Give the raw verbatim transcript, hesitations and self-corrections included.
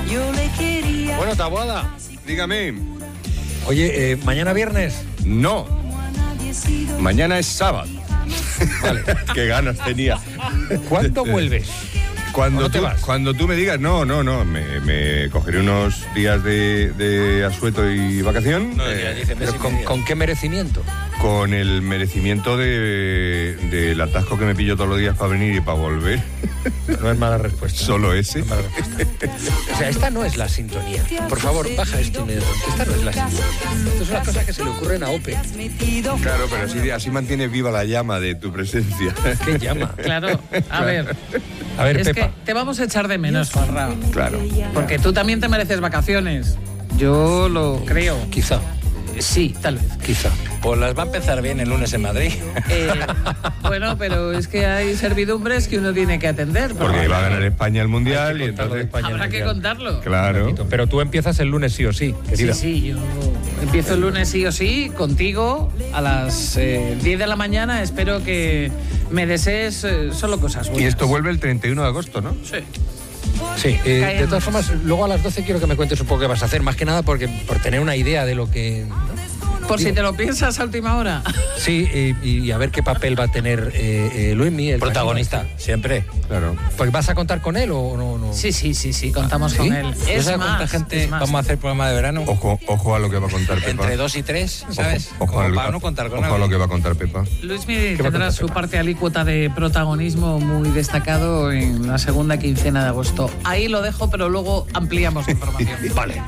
Bueno, Taboada, Dígame. oye, eh, ¿mañana viernes? No. Mañana es sábado. Vale. Qué ganas tenía. ¿Cuándo vuelves? Cuando ¿Cuándo te tú, vas? cuando tú me digas, no, no, no, me, me cogeré unos días de, de asueto y vacación. No, eh, ya dice ¿Pero mes y con, medio. con qué merecimiento? con el merecimiento de, del atasco que me pillo todos los días para venir y para volver. No es mala respuesta. Solo ese. No es mala respuesta. O sea, esta no es la sintonía. Por favor, baja esto inmediatamente. Esta no es la sintonía. Esto es una cosa que se le ocurren a Ope. Claro, pero así, así mantienes viva la llama de tu presencia. ¿Qué llama? Claro, a ver. A ver, Es Pepa. que te vamos a echar de menos, Juanra. Claro. Porque tú también te mereces vacaciones. Yo lo creo. Quizá, Sí, tal vez. quizá. Pues las va a empezar bien el lunes en Madrid. Eh, bueno, pero es que hay servidumbres que uno tiene que atender. pero Porque va a ganar España el Mundial Hay y que contarlo de entonces... España. Habrá que Mundial. contarlo. Claro. Pero tú empiezas el lunes sí o sí, Sí, querida. sí, yo empiezo el lunes sí o sí, contigo, a las eh, diez de la mañana. Espero que me desees eh, solo cosas buenas. Y esto vuelve el treinta y uno de agosto, ¿no? Sí. Sí, eh, de Caemos. todas formas, luego a las doce quiero que me cuentes un poco qué vas a hacer, más que nada porque por tener una idea de lo que... ¿no? Por si Digo- te lo piensas a última hora. Sí, eh, y, y a ver qué papel va a tener eh, eh, Luismi, el Protagonista, siempre. Claro. Pues ¿vas a contar con él o no? no? Sí, sí, sí, sí, contamos ¿Sí? con él. ¿No Es sabes cuánta más, gente es más. vamos a hacer programa de verano? Ojo, ojo a lo que va a contar Pepa. Entre dos y tres, ¿sabes? Ojo, ojo Como a lo- para no contar con ojo a lo alguien. que va a contar Pepa. Luismi va a tendrá contar, su Pepa? parte alícuota de protagonismo muy destacado en la segunda quincena de agosto. Ahí lo dejo, pero luego ampliamos la información. Vale.